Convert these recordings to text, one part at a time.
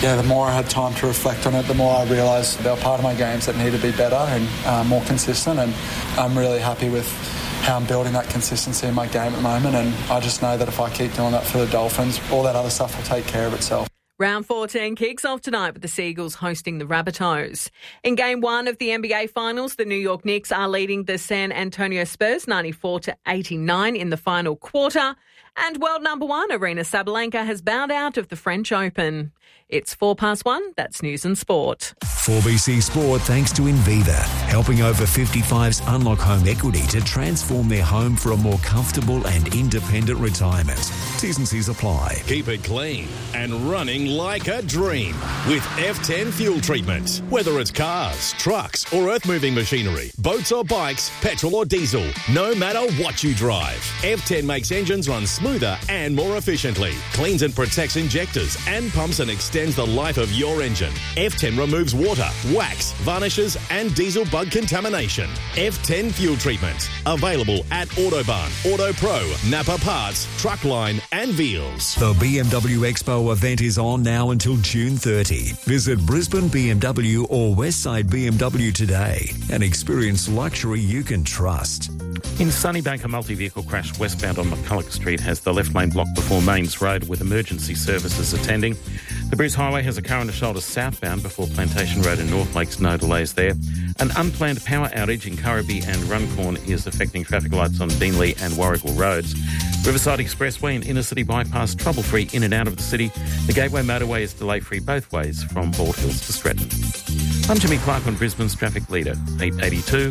the more I had time to reflect on it, the more I realised there were part of my games that needed to be better and more consistent, and I'm really happy with how I'm building that consistency in my game at the moment, and I just know that if I keep doing that for the Dolphins, all that other stuff will take care of itself. Round 14 kicks off tonight with the Seagulls hosting the Rabbitohs. In Game 1 of the NBA Finals, the New York Knicks are leading the San Antonio Spurs 94-89 in the final quarter. And world number 1, Aryna Sabalenka, has bowed out of the French Open. It's 1:04. That's news and sport. 4BC Sport thanks to Inviva, helping over 55s unlock home equity to transform their home for a more comfortable and independent retirement. T's and C's apply. Keep it clean and running like a dream with F10 fuel treatment. Whether it's cars, trucks or earth-moving machinery, boats or bikes, petrol or diesel, no matter what you drive, F10 makes engines run smoother and more efficiently, cleans and protects injectors and pumps and extends the life of your engine. F10 removes water, wax, varnishes and diesel bug contamination. F10 fuel treatment. Available at Autobahn, Auto Pro, Napa Parts, Truckline and Veals. The BMW Expo event is on now until June 30. Visit Brisbane BMW or Westside BMW today and experience luxury you can trust. In Sunnybank, a multi-vehicle crash westbound on McCulloch Street has the left lane blocked before Mains Road with emergency services attending. The Bruce Highway has a car and a shoulder southbound before Plantation Road in North Lakes, no delays there. An unplanned power outage in Currabee and Runcorn is affecting traffic lights on Deanley and Warrigal Roads. Riverside Expressway and Inner City Bypass trouble-free in and out of the city. The Gateway Motorway is delay-free both ways from Bald Hills to Stratton. I'm Jimmy Clark on Brisbane's Traffic Leader, 882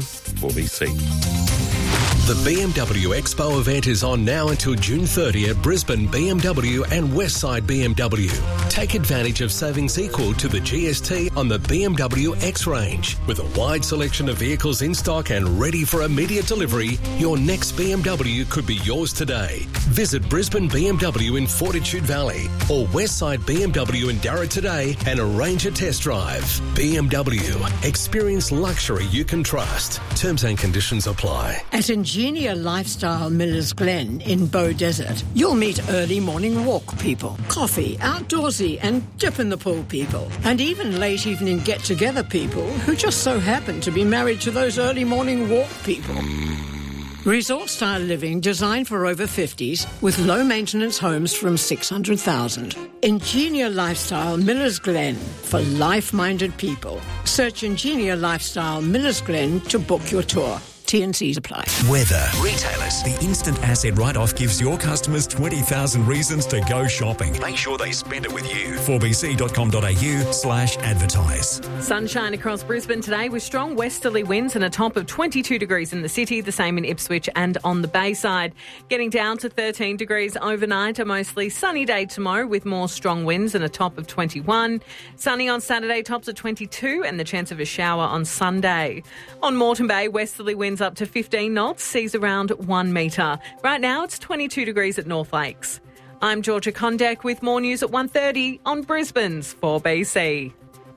4BC. The BMW Expo event is on now until June 30 at Brisbane BMW and Westside BMW. Take advantage of savings equal to the GST on the BMW X range. With a wide selection of vehicles in stock and ready for immediate delivery, your next BMW could be yours today. Visit Brisbane BMW in Fortitude Valley or Westside BMW in Darra today and arrange a test drive. BMW. Experience luxury you can trust. Terms and conditions apply. At Ingenia Lifestyle Millers Glen in Bow Desert, you'll meet early morning walk people, coffee, outdoorsy and dip in the pool people, and even late evening get-together people who just so happen to be married to those early morning walk people. Resort-style living designed for over 50s with low-maintenance homes from $600,000. Ingenia Lifestyle Millers Glen for life-minded people. Search Ingenia Lifestyle Millers Glen to book your tour. T&Cs apply. Weather. Retailers. The instant asset write-off gives your customers 20,000 reasons to go shopping. Make sure they spend it with you. 4bc.com.au/advertise. Sunshine across Brisbane today with strong westerly winds and a top of 22 degrees in the city, the same in Ipswich and on the Bayside. Getting down to 13 degrees overnight, a mostly sunny day tomorrow with more strong winds and a top of 21. Sunny on Saturday, tops of 22 and the chance of a shower on Sunday. On Moreton Bay, westerly winds up to 15 knots, seas around 1 metre. Right now it's 22 degrees at North Lakes. I'm Georgia Condek with more news at 1:30 on Brisbane's 4BC.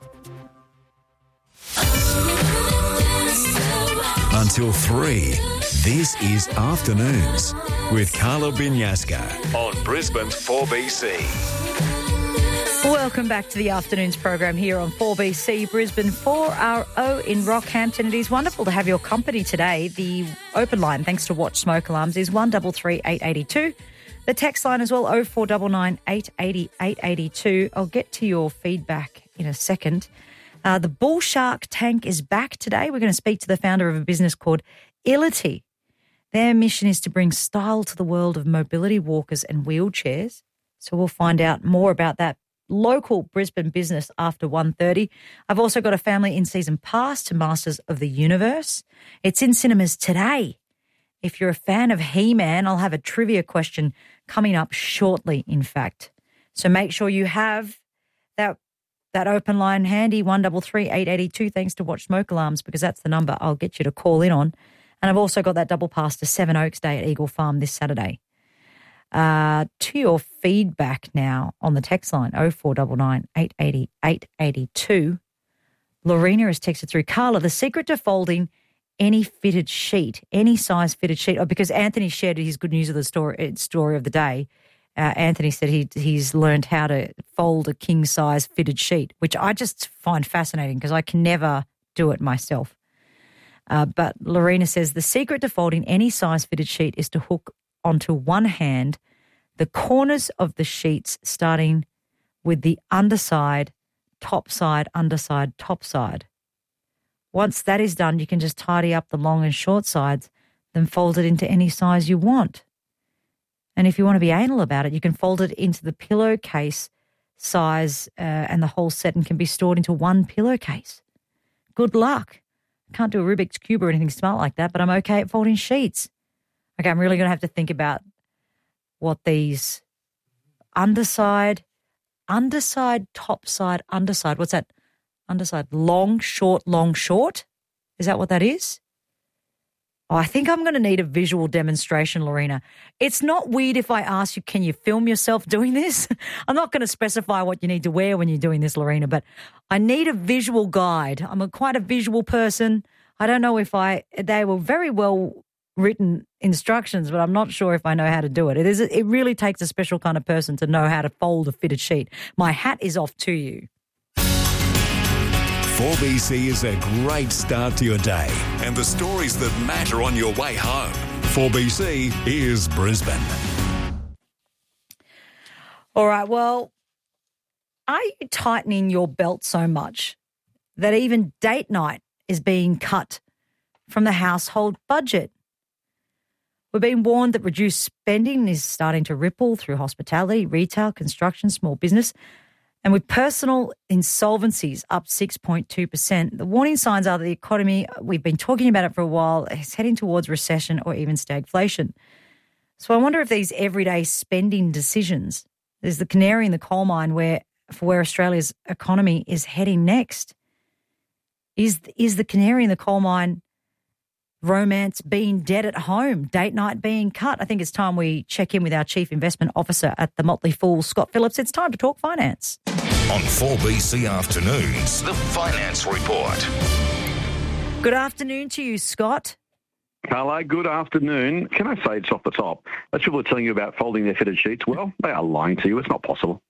Until 3, this is Afternoons with Carla Binyaska on Brisbane's 4BC. Welcome back to the Afternoons program here on 4BC Brisbane 4RO in Rockhampton. It is wonderful to have your company today. The open line, thanks to Watch Smoke Alarms, is 133 882. The text line as well, 0499 880 882. I'll get to your feedback in a second. The Bull Shark Tank is back today. We're going to speak to the founder of a business called Illity. Their mission is to bring style to the world of mobility walkers and wheelchairs. So we'll find out more about that local Brisbane business after 1:30. I've also got a family in-season pass to Masters of the Universe. It's in cinemas today. If you're a fan of He-Man, I'll have a trivia question coming up shortly, in fact. So make sure you have that open line handy, 133 882, thanks to Watch Smoke Alarms, because that's the number I'll get you to call in on. And I've also got that double pass to Seven Oaks Day at Eagle Farm this Saturday. To your feedback now on the text line, 0499 880 882. Lorena has texted through, Carla, the secret to folding any fitted sheet, any size fitted sheet, because Anthony shared his good news of the story of the day, Anthony said he's learned how to fold a king-size fitted sheet, which I just find fascinating because I can never do it myself. But Lorena says the secret to folding any size fitted sheet is to hook onto one hand the corners of the sheets starting with the underside, top side, underside, top side. Once that is done, you can just tidy up the long and short sides, then fold it into any size you want. And if you want to be anal about it, you can fold it into the pillowcase size and the whole set and can be stored into one pillowcase. Good luck. I can't do a Rubik's Cube or anything smart like that, but I'm okay at folding sheets. Okay, I'm really going to have to think about what these underside, top side, underside. What's that? Underside, long, short. Is that what that is? Oh, I think I'm going to need a visual demonstration, Lorena. It's not weird if I ask you, can you film yourself doing this? I'm not going to specify what you need to wear when you're doing this, Lorena, but I need a visual guide. I'm quite a visual person. I don't know if they were very well written instructions, but I'm not sure if I know how to do it. It really takes a special kind of person to know how to fold a fitted sheet. My hat is off to you. 4BC is a great start to your day and the stories that matter on your way home. 4BC is Brisbane. All right, well, are you tightening your belt so much that even date night is being cut from the household budget? We're being warned that reduced spending is starting to ripple through hospitality, retail, construction, small business. And with personal insolvencies up 6.2%, the warning signs are that the economy, we've been talking about it for a while, is heading towards recession or even stagflation. So I wonder if these everyday spending decisions is the canary in the coal mine for where Australia's economy is heading next. Is the canary in the coal mine romance being dead at home, date night being cut? I think it's time we check in with our Chief Investment Officer at the Motley Fool, Scott Phillips. It's time to talk finance. On 4BC Afternoons, the Finance Report. Good afternoon to you, Scott. Hello, good afternoon. Can I say it's off the top? Those people are telling you about folding their fitted sheets. Well, they are lying to you. It's not possible.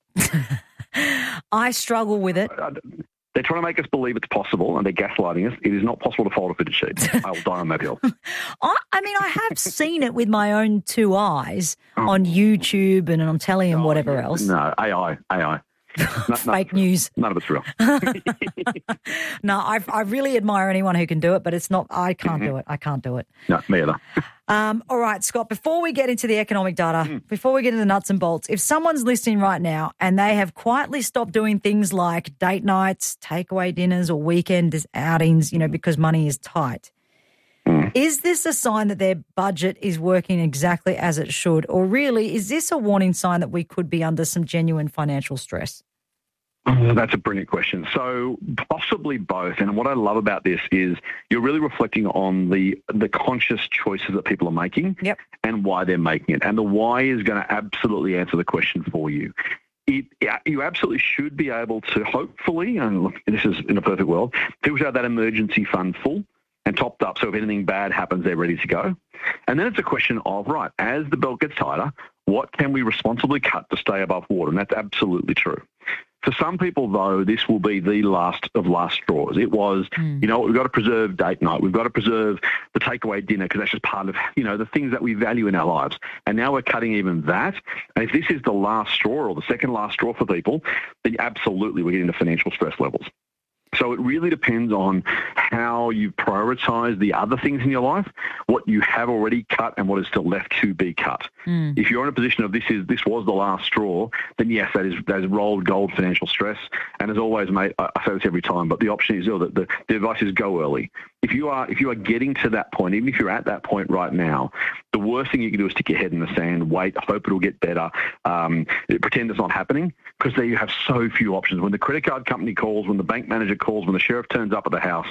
I struggle with it. They're trying to make us believe it's possible and they're gaslighting us. It is not possible to fold a fitted sheet. I will die on that hill. I mean, I have seen it with my own two eyes on YouTube and on telly and whatever else. No, AI. Fake news. None of it's real. No, I really admire anyone who can do it, but it's not. I can't do it. I can't do it. No, me either. All right, Scott, before we get into the economic data, before we get into the nuts and bolts, if someone's listening right now and they have quietly stopped doing things like date nights, takeaway dinners or weekend outings, because money is tight, is this a sign that their budget is working exactly as it should? Or really, is this a warning sign that we could be under some genuine financial stress? That's a brilliant question. So possibly both. And what I love about this is you're really reflecting on the conscious choices that people are making and why they're making it. And the why is going to absolutely answer the question for you. You absolutely should be able to hopefully, and look, this is in a perfect world, people should have that emergency fund full and topped up so if anything bad happens, they're ready to go. And then it's a question of, right, as the belt gets tighter, what can we responsibly cut to stay above water? And that's absolutely true. For some people, though, this will be the last of last straws. It was, we've got to preserve date night. We've got to preserve the takeaway dinner because that's just part of, the things that we value in our lives. And now we're cutting even that. And if this is the last straw or the second last straw for people, then absolutely we're getting to financial stress levels. So it really depends on how you prioritize the other things in your life, what you have already cut and what is still left to be cut. If you're in a position of this was the last straw, then yes, that is rolled gold financial stress. And as always, mate, I say this every time, but the option is the advice is go early. If you are getting to that point, even if you're at that point right now, the worst thing you can do is stick your head in the sand, wait, hope it'll get better, pretend it's not happening, because there you have so few options. When the credit card company calls, when the bank manager calls, when the sheriff turns up at the house,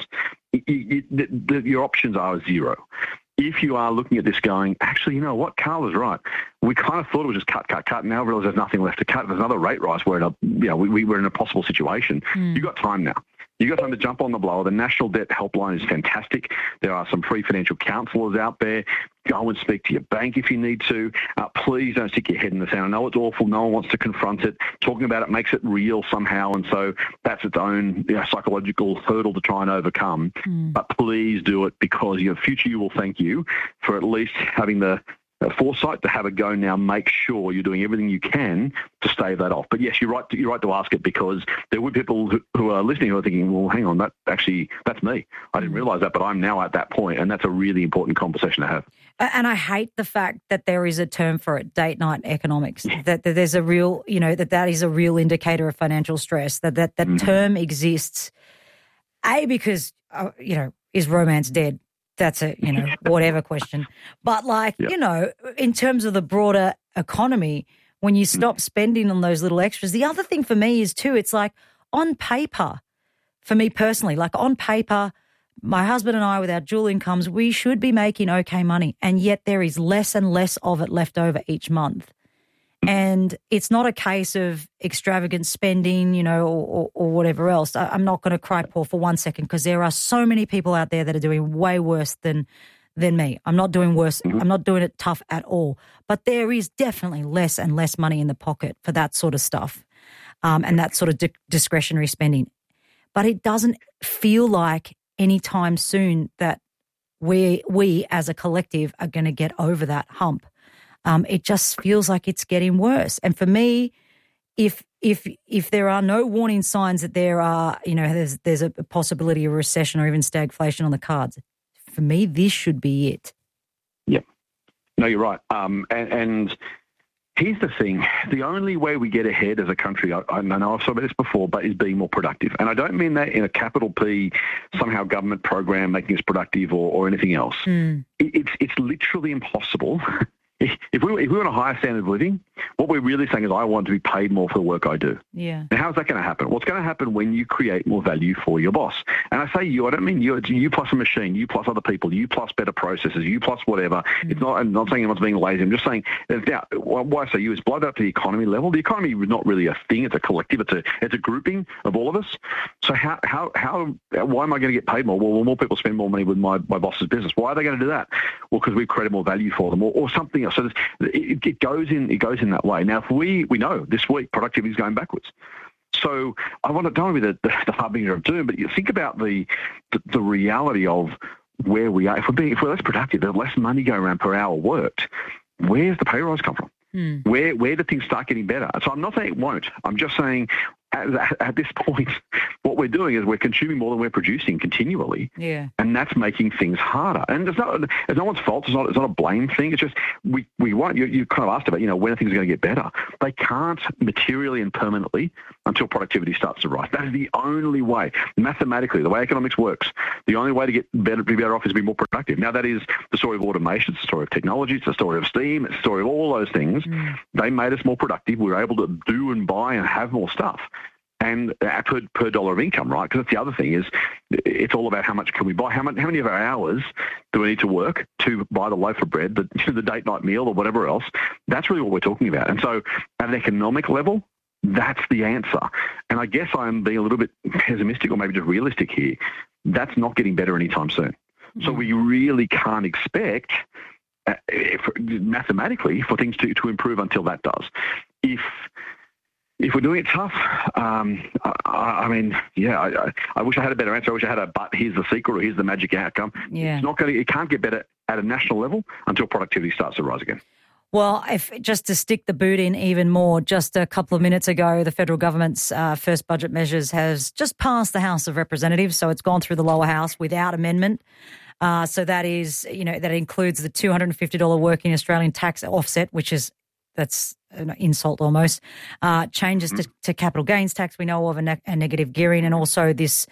your options are zero. If you are looking at this going, actually, you know what, Carl is right. We kind of thought it was just cut. Now we realise there's nothing left to cut. There's another rate rise. We're in a possible situation. You've got time now. You've got time to jump on the blower. The National Debt Helpline is fantastic. There are some free financial counsellors out there. Go and speak to your bank if you need to. Please don't stick your head in the sand. I know it's awful. No one wants to confront it. Talking about it makes it real somehow, and so that's its own psychological hurdle to try and overcome. But please do it, because your future you will thank you for at least having the foresight to have a go now. Make sure you're doing everything you can to stave that off. But yes, you're right to ask it, because there were people who are listening who are thinking, well, hang on, that's me. I didn't realise that, but I'm now at that point, and that's a really important conversation to have. And I hate the fact that there is a term for it, date night economics, that there's a real, that is a real indicator of financial stress, that term exists, because, is romance dead? That's a, whatever question. But in terms of the broader economy, when you stop spending on those little extras, the other thing for me is too, it's like on paper, for me personally, like on paper, my husband and I with our dual incomes, we should be making okay money. And yet there is less and less of it left over each month. And it's not a case of extravagant spending, or whatever else. I'm not going to cry poor for 1 second, because there are so many people out there that are doing way worse than me. I'm not doing worse. I'm not doing it tough at all. But there is definitely less and less money in the pocket for that sort of stuff, and that sort of discretionary spending. But it doesn't feel like anytime soon that we as a collective are going to get over that hump. It just feels like it's getting worse. And for me, if there are no warning signs that there are, there's a possibility of recession or even stagflation on the cards, for me, this should be it. Yep. No, you're right. And here's the thing. The only way we get ahead as a country, I know I've said this before, but is being more productive. And I don't mean that in a capital P, somehow government program making us productive or anything else. It's literally impossible. If we want a higher standard of living, what we're really saying is I want to be paid more for the work I do. Yeah. Now, how's that going to happen? Well, it's going to happen when you create more value for your boss. And I say you, I don't mean you. It's you plus a machine, you plus other people, you plus better processes, you plus whatever. It's not. I'm not saying anyone's being lazy. I'm just saying now. Why I say you is blood up to the economy level. The economy is not really a thing. It's a collective. It's a grouping of all of us. So why am I going to get paid more? Well, more people spend more money with my boss's business. Why are they going to do that? Well, because we've created more value for them, or something else. So it goes in that way. Now, if we know this week productivity is going backwards. So I don't want to be the harbinger of doom, but you think about the reality of where we are. If we're less productive, there's less money going around per hour worked. Where's the pay rise come from? Where do things start getting better? So I'm not saying it won't. I'm just saying at this point, what we're doing is we're consuming more than we're producing continually. Yeah. And that's making things harder. And it's no one's fault. It's not a blame thing. It's just we want, you kind of asked about, when things are going to get better. They can't materially and permanently until productivity starts to rise. That is the only way. Mathematically, the way economics works, the only way to be better off is to be more productive. Now, that is the story of automation, it's the story of technology, it's the story of steam, it's the story of all those things. They made us more productive. We were able to do and buy and have more stuff. And per dollar of income, right? Because that's the other thing is it's all about how much can we buy, how many of our hours do we need to work to buy the loaf of bread, the date night meal or whatever else. That's really what we're talking about. And so at an economic level, that's the answer. And I guess I'm being a little bit pessimistic or maybe just realistic here. That's not getting better anytime soon. So we really can't expect mathematically for things to improve until that does. If we're doing it tough, I wish I had a better answer. I wish I had but here's the secret or here's the magic outcome. Yeah. It can't get better at a national level until productivity starts to rise again. Well, just to stick the boot in even more, just a couple of minutes ago, the federal government's first budget measures has just passed the House of Representatives, so it's gone through the lower house without amendment. So that is, that includes the $250 working Australian tax offset, that's an insult almost. Changes to capital gains tax, we know of, a negative gearing, and also this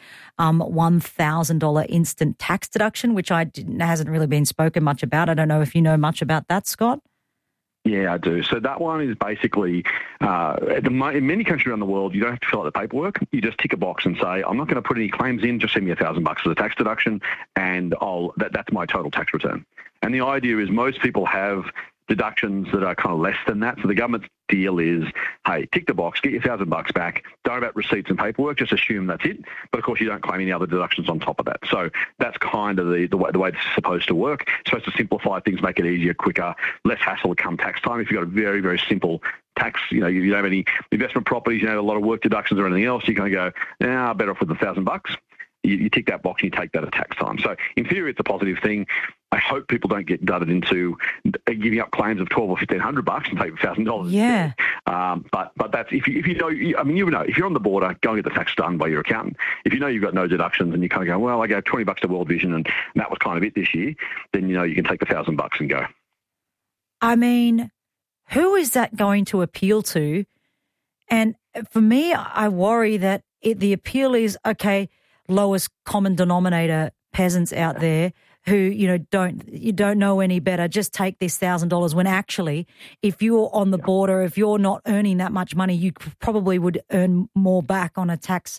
$1,000 instant tax deduction, which hasn't really been spoken much about. I don't know if you know much about that, Scott. Yeah, I do. So that one is basically, in many countries around the world, you don't have to fill out the paperwork. You just tick a box and say, I'm not going to put any claims in, just send me $1,000 as a tax deduction, and that's my total tax return. And the idea is most people have deductions that are kind of less than that. So the government's deal is, hey, tick the box, get your $1,000 back. Don't worry about receipts and paperwork. Just assume that's it. But of course, you don't claim any other deductions on top of that. So that's kind of the way it's supposed to work. It's supposed to simplify things, make it easier, quicker, less hassle come tax time. If you've got a very, very simple tax, you don't have any investment properties, you don't have a lot of work deductions or anything else, you kind of go, nah, better off with $1,000. You tick that box and you take that at tax time. So in theory, it's a positive thing. I hope people don't get dudded into giving up claims of $1,200 or $1,500 and take $1,000. Yeah. But that's if you know. I mean, you know, if you're on the border, go and get the tax done by your accountant. If you know you've got no deductions and you kind of go, well, I gave $20 to World Vision and that was kind of it this year, then you can take the $1,000 and go. I mean, who is that going to appeal to? And for me, I worry that the appeal is, okay, lowest common denominator peasants out there who, don't know any better, just take this $1,000 when actually if you're on the border, if you're not earning that much money, you probably would earn more back on a tax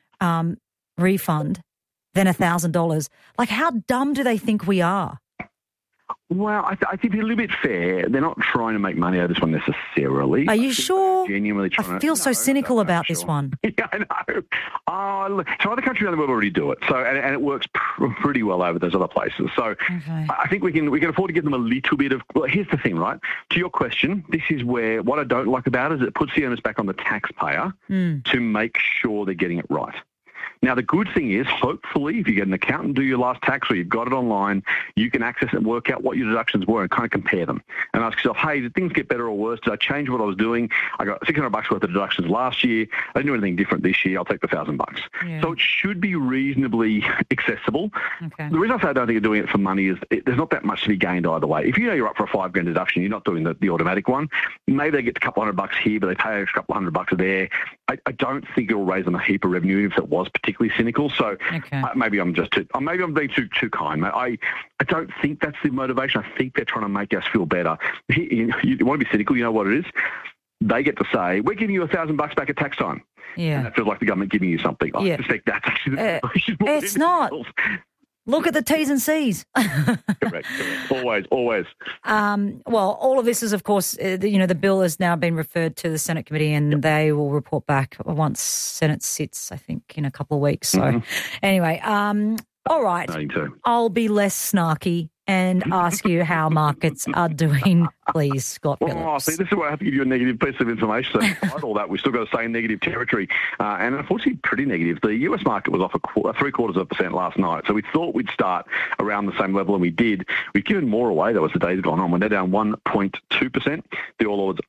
refund than $1,000. Like, how dumb do they think we are? Well, I think they're a little bit fair. They're not trying to make money out of this one necessarily. Are you sure? Genuinely I feel so cynical about this one. Yeah, I know. Look, so other countries around the world already do it. So and it works pretty well over those other places. So okay. I think we can afford to give them a little bit of. Well, here's the thing, right? To your question, this is where what I don't like about it is it puts the onus back on the taxpayer to make sure they're getting it right. Now, the good thing is, hopefully, if you get an accountant do your last tax or you've got it online, you can access it and work out what your deductions were and kind of compare them and ask yourself, hey, did things get better or worse? Did I change what I was doing? I got $600 worth of deductions last year. I didn't do anything different this year. I'll take the $1,000. Yeah. So it should be reasonably accessible. Okay. The reason I say I don't think they're doing it for money is there's not that much to be gained either way. If you know you're up for a $5,000 deduction, you're not doing the automatic one. Maybe they get a couple $100 here, but they pay a couple $100 there. I don't think it'll raise them a heap of revenue if it was particularly cynical. So maybe I'm being too kind, mate. I don't think that's the motivation. I think they're trying to make us feel better. You want to be cynical, you know what it is? They get to say, we're giving you $1,000 back at tax time. Yeah. And that feels like the government giving you something. I suspect that's actually the motivation. It's not. Look at the T's and C's. Correct. Always. Well, all of this is, of course, the bill has now been referred to the Senate committee and they will report back once Senate sits, I think, in a couple of weeks. So anyway, all right. I'll be less snarky and ask you how markets are doing, please, Scott Phillips. Oh, see, this is where I have to give you a negative piece of information. So despite all that, we've still got to stay in negative territory, and unfortunately pretty negative. The US market was off 0.75% last night, so we thought we'd start around the same level, and we did. We've given more away, though, as the day's gone on. When they're down 1.2%, the All Ords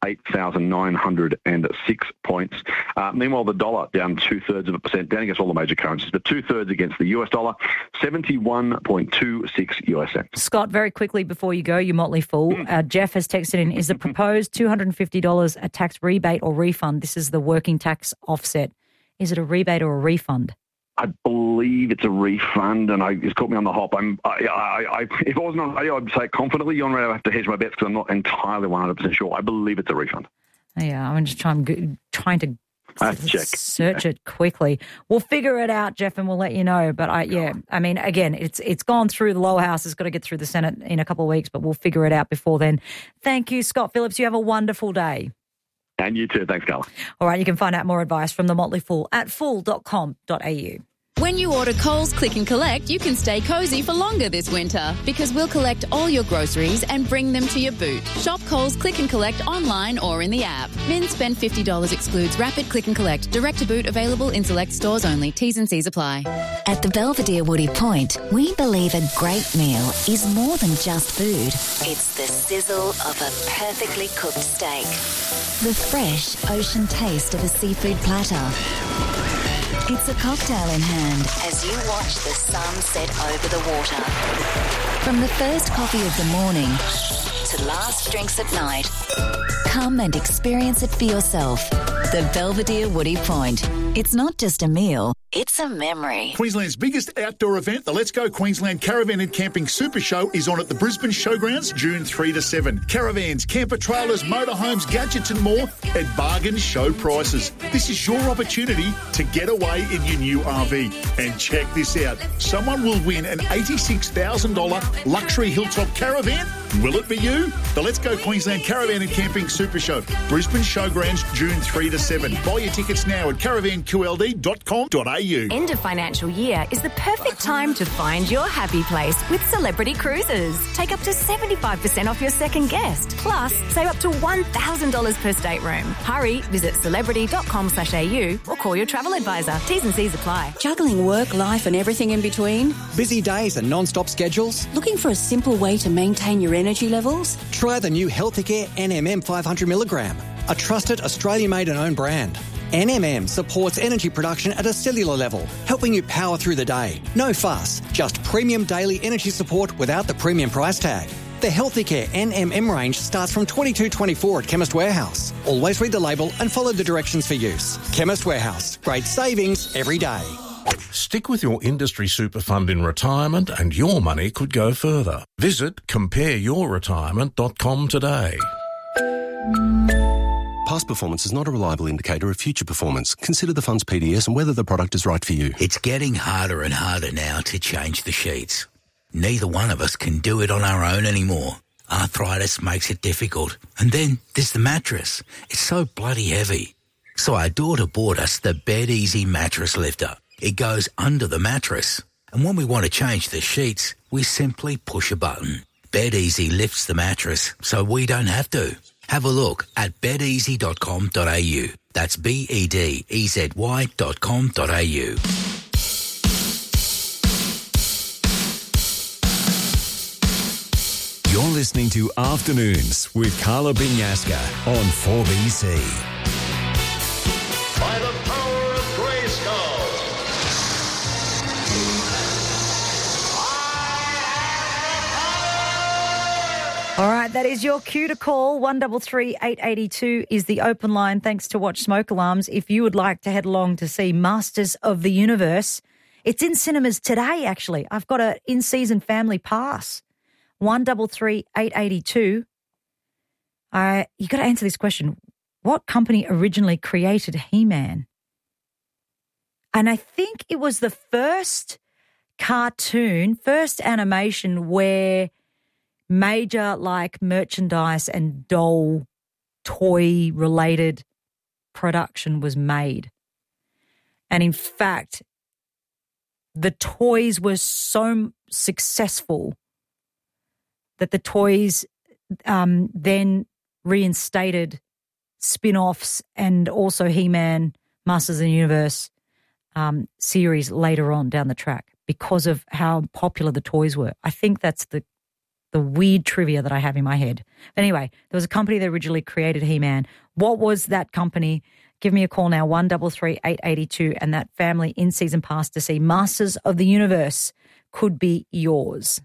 8,906 points. Meanwhile, the dollar down 2/3%, down against all the major currencies, but 2/3 against the US dollar, 71.26 US cents. Scott, very quickly before you go, you motley fool, Jeff has texted in, is the proposed $250 a tax rebate or refund? This is the working tax offset. Is it a rebate or a refund? I believe it's a refund, and it's caught me on the hop. If I wasn't on radio, I'd say it confidently. You're on radio, I have to hedge my bets because I'm not entirely 100% sure. I believe it's a refund. Yeah, I'm just trying to search it quickly. We'll figure it out, Jeff, and we'll let you know. But I mean, again, it's gone through the lower house. It's got to get through the Senate in a couple of weeks, but we'll figure it out before then. Thank you, Scott Phillips. You have a wonderful day. And you too. Thanks, Carla. All right, you can find out more advice from the Motley Fool at fool.com.au. When you order Coles Click and Collect, you can stay cosy for longer this winter because we'll collect all your groceries and bring them to your boot. Shop Coles Click and Collect online or in the app. Min spend $50 excludes Rapid Click and Collect. Direct to boot available in select stores only. T's and C's apply. At the Belvedere Woody Point, we believe a great meal is more than just food. It's the sizzle of a perfectly cooked steak. The fresh ocean taste of a seafood platter. It's a cocktail in hand as you watch the sun set over the water. From the first coffee of the morning to last drinks at night, come and experience it for yourself. The Belvedere Woody Point. It's not just a meal, it's a memory. Queensland's biggest outdoor event, the Let's Go Queensland Caravan and Camping Super Show, is on at the Brisbane Showgrounds June 3 to 7. Caravans, camper trailers, motorhomes, gadgets and more at bargain show prices. This is your opportunity to get away in your new RV. And check this out. Someone will win an $86,000 luxury hilltop caravan Will it be you? The Let's Go Queensland Caravan and Camping Super Show, Brisbane Showgrounds, June 3 to 7. Buy your tickets now at caravanqld.com.au. End of financial year is the perfect time to find your happy place with Celebrity Cruises. Take up to 75% off your second guest. Plus, save up to $1,000 per stateroom. Hurry, visit celebrity.com.au or call your travel advisor. T's and C's apply. Juggling work, life and everything in between? Busy days and non-stop schedules? Looking for a simple way to maintain your energy levels? Try the new Healthicare NMM 500mg, a trusted Australian-made and owned brand. NMM supports energy production at a cellular level, helping you power through the day. No fuss, just premium daily energy support without the premium price tag. The Healthicare NMM range starts from $22.24 at Chemist Warehouse. Always read the label and follow the directions for use. Chemist Warehouse, great savings every day. Stick with your industry super fund in retirement and your money could go further. Visit compareyourretirement.com today. Past performance is not a reliable indicator of future performance. Consider the fund's PDS and whether the product is right for you. It's getting harder and harder now to change the sheets. Neither one of us can do it on our own anymore. Arthritis makes it difficult. And then there's the mattress. It's so bloody heavy. So our daughter bought us the Bed Easy mattress lifter. It goes under the mattress. And when we want to change the sheets, we simply push a button. Bed Easy lifts the mattress so we don't have to. Have a look at bedeasy.com.au. That's bedezy.com.au. You're listening to Afternoons with Carla Binyaska on 4BC. By the power of Grayskull. All right, that is your cue to call. 133 882 is the open line. Thanks to Watch Smoke Alarms. If you would like to head along to see Masters of the Universe, it's in cinemas today, actually. I've got an in-season family pass. 133 882. You got to answer this question. What company originally created He-Man? And I think it was the first cartoon, first animation where major like merchandise and doll toy related production was made. And in fact, the toys were so successful that the toys then reinstated spin-offs and also He-Man, Masters of the Universe series later on down the track because of how popular the toys were. I think that's the weird trivia that I have in my head. But anyway, there was a company that originally created He-Man. What was that company? Give me a call now, 133 882, and that family in-season pass to see Masters of the Universe could be yours.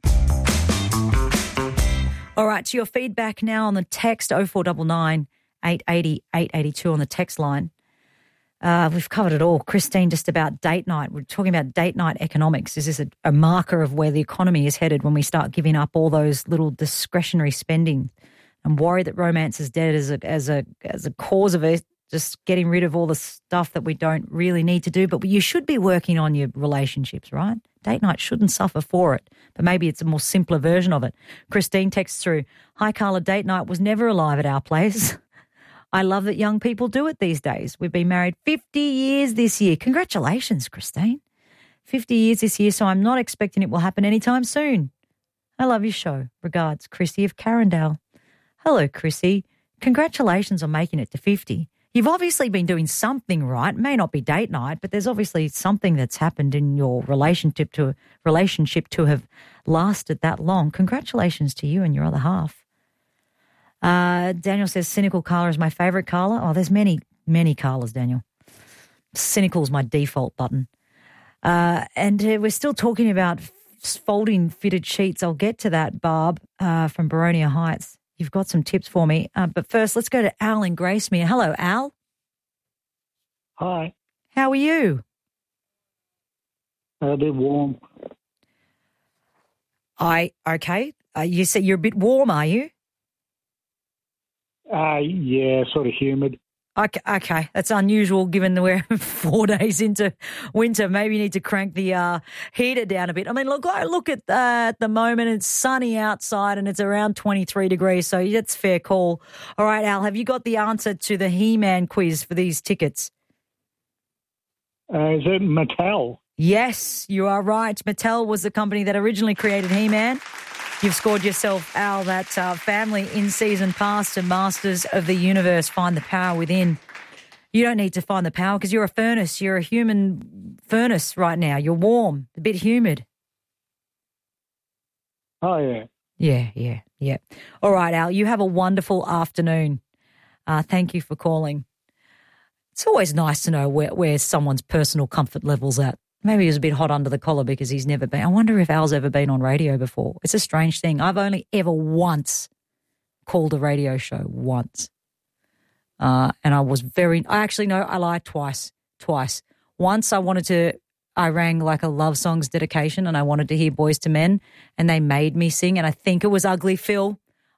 All right, to your feedback now on the text, 0499 880 882 on the text line. We've covered it all. Christine, just about date night. We're talking about date night economics. Is this a marker of where the economy is headed when we start giving up all those little discretionary spending? I'm worried that romance is dead as a cause of it, just getting rid of all the stuff that we don't really need to do. But you should be working on your relationships, right? Date night shouldn't suffer for it, but maybe it's a more simpler version of it. Christine texts through, "Hi, Carla, date night was never alive at our place. I love that young people do it these days. We've been married 50 years this year." Congratulations, Christine. 50 years this year, so I'm not expecting it will happen anytime soon. I love your show. Regards, Chrissy of Carindale. Hello, Chrissy. Congratulations on making it to 50. You've obviously been doing something right. It may not be date night, but there's obviously something that's happened in your relationship to have lasted that long. Congratulations to you and your other half. Daniel says, cynical Carla is my favourite Carla. Oh, there's many, many Carlas, Daniel. Cynical is my default button. And we're still talking about folding fitted sheets. I'll get to that, Barb, from Baronia Heights. You've got some tips for me. But first, let's go to Al in Gracemere. Hello, Al. Hi. How are you? A bit warm. Okay. You say you're a bit warm, are you? Yeah, sort of humid. Okay, that's unusual given that we're 4 days into winter. Maybe you need to crank the heater down a bit. I mean, look at the moment. It's sunny outside and it's around 23 degrees, so that's a fair call. All right, Al, have you got the answer to the He-Man quiz for these tickets? Is it Mattel? Yes, you are right. Mattel was the company that originally created He-Man. You've scored yourself, Al, that family in-season pass to Masters of the Universe. Find the power within. You don't need to find the power because you're a furnace. You're a human furnace right now. You're warm, a bit humid. Oh, yeah. Yeah. All right, Al, you have a wonderful afternoon. Thank you for calling. It's always nice to know where someone's personal comfort level's at. Maybe he was a bit hot under the collar because he's never been. I wonder if Al's ever been on radio before. It's a strange thing. I've only ever once called a radio show once. And I lied twice. Once I rang like a love songs dedication and I wanted to hear Boys to Men and they made me sing and I think it was Ugly Phil.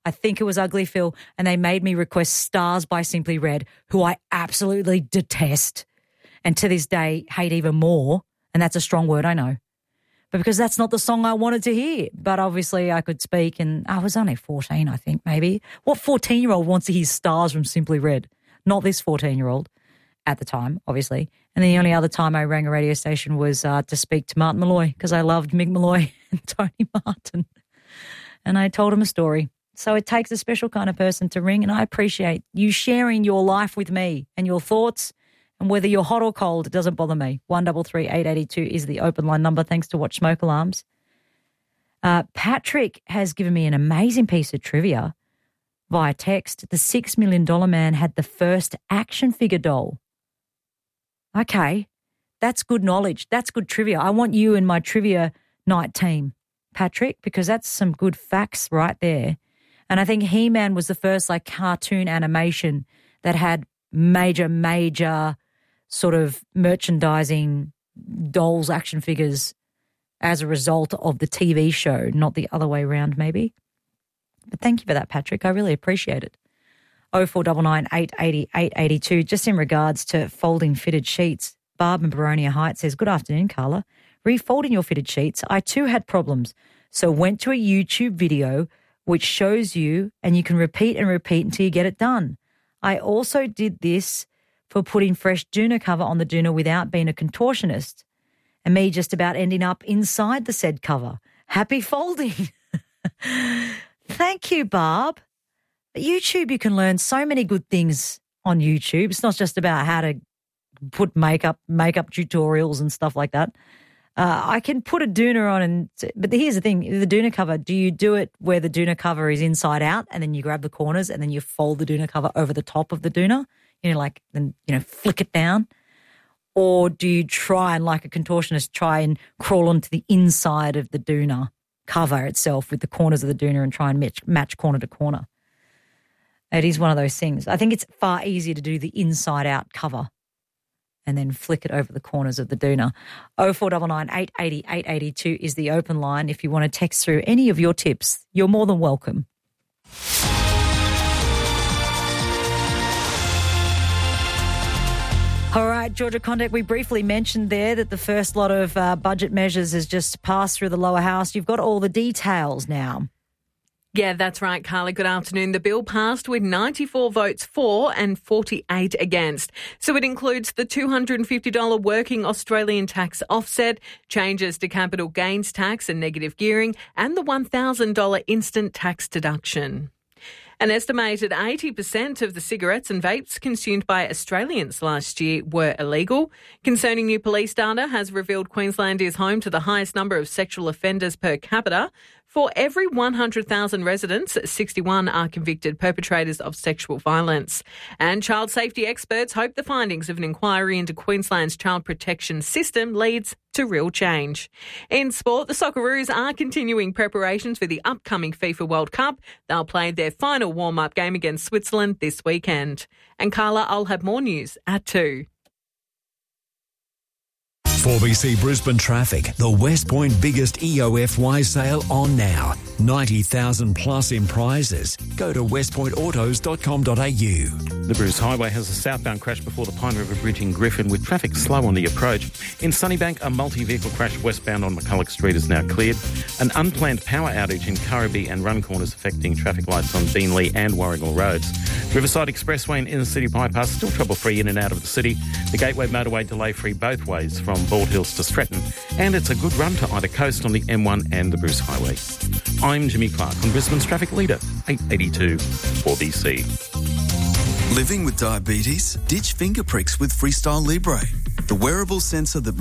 And they made me request Stars by Simply Red, who I absolutely detest and to this day hate even more. And that's a strong word, I know. But because that's not the song I wanted to hear. But obviously I could speak and I was only 14, I think, maybe. What 14-year-old wants to hear Stars from Simply Red? Not this 14-year-old at the time, obviously. And the only other time I rang a radio station was to speak to Martin Malloy because I loved Mick Malloy and Tony Martin. And I told him a story. So it takes a special kind of person to ring, and I appreciate you sharing your life with me and your thoughts. And whether you're hot or cold, it doesn't bother me. 133 882 is the open line number, thanks to Watch Smoke Alarms. Patrick has given me an amazing piece of trivia via text. The $6 Million Man had the first action figure doll. Okay, that's good knowledge. That's good trivia. I want you in my trivia night team, Patrick, because that's some good facts right there. And I think He-Man was the first cartoon animation that had major sort of merchandising dolls, action figures as a result of the TV show, not the other way around maybe. But thank you for that, Patrick. I really appreciate it. 0499 880 882. Just in regards to folding fitted sheets, Barb in Baronia Heights says, good afternoon, Carla. Refolding your fitted sheets, I too had problems. So went to a YouTube video which shows you and you can repeat and repeat until you get it done. I also did this for putting fresh doona cover on the doona without being a contortionist and me just about ending up inside the said cover. Happy folding. Thank you, Barb. At YouTube, you can learn so many good things on YouTube. It's not just about how to put makeup tutorials and stuff like that. I can put a doona on, but here's the thing, the doona cover, do you do it where the doona cover is inside out and then you grab the corners and then you fold the doona cover over the top of the doona, flick it down? Or do you try and, like a contortionist, try and crawl onto the inside of the doona cover itself with the corners of the doona and try and match corner to corner? It is one of those things. I think it's far easier to do the inside-out cover and then flick it over the corners of the doona. 0499 880 882 is the open line. If you want to text through any of your tips, you're more than welcome. All right, Georgia Contact, we briefly mentioned there that the first lot of budget measures has just passed through the lower house. You've got all the details now. Yeah, that's right, Carly. Good afternoon. The bill passed with 94 votes for and 48 against. So it includes the $250 working Australian tax offset, changes to capital gains tax and negative gearing, and the $1,000 instant tax deduction. An estimated 80% of the cigarettes and vapes consumed by Australians last year were illegal. Concerning new police data has revealed Queensland is home to the highest number of sexual offenders per capita. For every 100,000 residents, 61 are convicted perpetrators of sexual violence. And child safety experts hope the findings of an inquiry into Queensland's child protection system leads to real change. In sport, the Socceroos are continuing preparations for the upcoming FIFA World Cup. They'll play their final warm-up game against Switzerland this weekend. And Carla, I'll have more news at 2. 4BC Brisbane Traffic, the West Point biggest EOFY sale on now. 90,000 plus in prizes. Go to westpointautos.com.au. The Bruce Highway has a southbound crash before the Pine River Bridge in Griffin with traffic slow on the approach. In Sunnybank, a multi-vehicle crash westbound on McCulloch Street is now cleared. An unplanned power outage in Currabee and Runcorn is affecting traffic lights on Beenleigh and Warrigal Roads. Riverside Expressway and Inner City Bypass still trouble-free in and out of the city. The Gateway Motorway delay-free both ways from Bald Hills to Stretton. And it's a good run to either coast on the M1 and the Bruce Highway. I'm Jimmy Clark on Brisbane's Traffic Leader, 882 4BC. Living with diabetes? Ditch finger pricks with Freestyle Libre, the wearable sensor that